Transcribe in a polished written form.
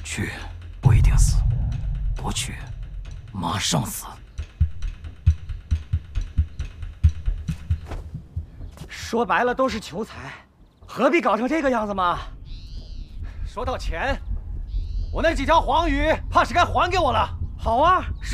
去不一定死，不去马上死。 说白了都是求财，何必搞成这个样子嘛？ 说到钱，我那几条黄鱼，怕是该还给我了。 好啊。